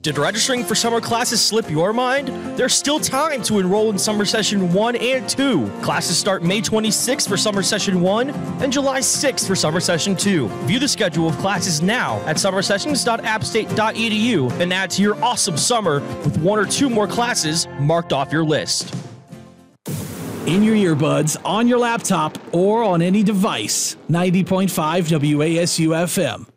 Did registering for summer classes slip your mind? There's still time to enroll in Summer Session 1 and 2. Classes start May 26th for Summer Session 1 and July 6th for Summer Session 2. View the schedule of classes now at summersessions.appstate.edu and add to your awesome summer with 1 or 2 more classes marked off your list. In your earbuds, on your laptop, or on any device. 90.5 WASU FM.